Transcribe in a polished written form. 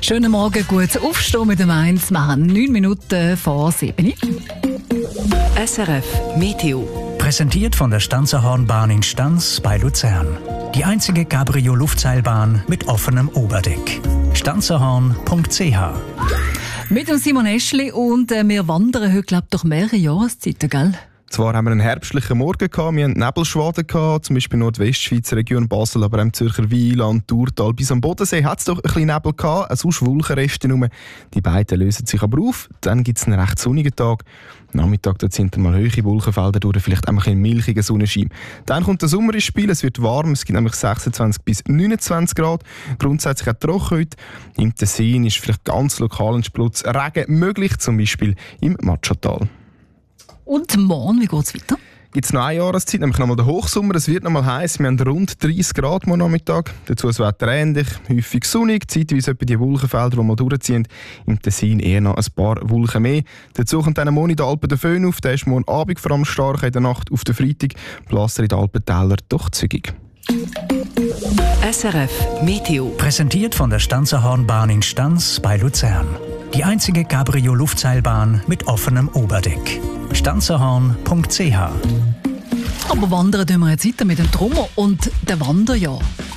Schönen Morgen, gut aufstehen mit dem 1. Wir haben 9 Minuten vor 7. SRF Meteo. Präsentiert von der Stanzerhornbahn in Stanz bei Luzern. Die einzige Cabrio-Luftseilbahn mit offenem Oberdeck. stanzerhorn.ch. Mit dem Simon Eschli und wir wandern heute, glaube ich, durch mehrere Jahreszeiten, gell? Zwar haben wir einen herbstlichen Morgen gehabt, wir hatten Nebelschwaden gehabt, zum Beispiel in der Nordwestschweizer Region Basel, aber auch im Zürcher Wieland, Thurtal bis am Bodensee hat es doch ein bisschen Nebel gehabt, sonst Wolkenreste nur. Die beiden lösen sich aber auf, dann gibt es einen recht sonnigen Tag. Am Nachmittag dort sind dann mal hohe Wolkenfelder durch, vielleicht auch ein milchiger Sonnenschein. Dann kommt der Sommer ins Spiel, es wird warm, es gibt nämlich 26 bis 29 Grad, grundsätzlich auch trocken heute. Im Tessin ist vielleicht ganz lokal ein Splutz Regen möglich, zum Beispiel im Matschatal. Und morgen, wie geht es weiter? Gibt es noch eine Jahreszeit, nämlich nochmal den Hochsommer. Es wird nochmal heiß. Wir haben rund 30 Grad am Nachmittag. Dazu das Wetter ähnlich, häufig sonnig, zeitweise etwa die Wolkenfelder, die mal durchziehen. Im Tessin eher noch ein paar Wolken mehr. Dazu kommt dann morgen in den Alpen der Föhn auf. Der ist morgen Abend vor allem stark, in der Nacht auf den Freitag. Bläst in den Alpentäler doch zügig. SRF Meteo. Präsentiert von der Stanzerhornbahn in Stanz bei Luzern. Die einzige Cabrio-Luftseilbahn mit offenem Oberdeck. stanzerhorn.ch. Aber wandern tun wir jetzt weiter mit dem Trommer und dem Wanderjahr.